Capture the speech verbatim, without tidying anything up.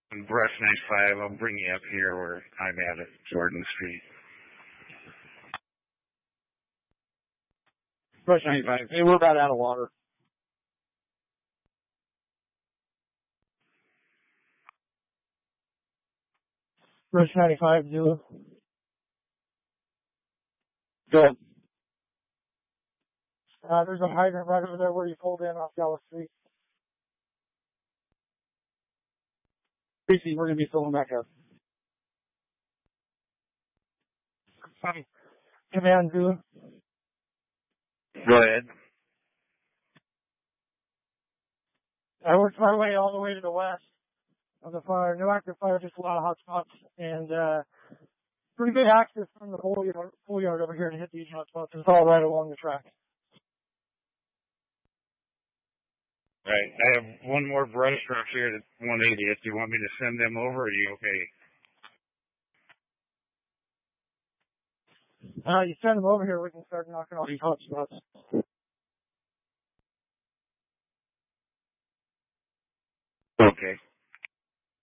Brush ninety-five, I'll bring you up here where I'm at at Jordan Street. Brush ninety-five. Hey, we're about out of water. Brush ninety-five, Zulu. Good. Uh, there's a hydrant right over there where you pulled in off Dallas Street. Casey, we're going to be filling back up. Hi. Command, Zulu. Go ahead. I worked my way all the way to the west of the fire. No active fire, just a lot of hot spots. And, uh, pretty good access from the whole yard, whole yard over here to hit these hot spots. It's all right along the track. Right. I have one more brush truck here at one eightieth. Do you want me to send them over, or are you okay? Uh, you send them over here, we can start knocking all these hot spots. Okay.